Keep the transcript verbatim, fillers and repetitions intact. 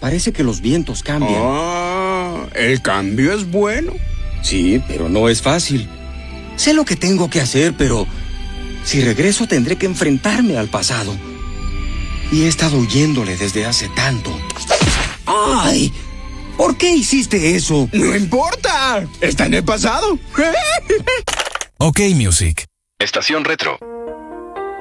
Parece que los vientos cambian. Ah, el cambio es bueno. Sí, pero no es fácil. Sé lo que tengo que hacer, pero si regreso tendré que enfrentarme al pasado. Y he estado huyéndole desde hace tanto. ¡Ay! ¿Por qué hiciste eso? No importa. Está en el pasado. OK Music. Estación Retro.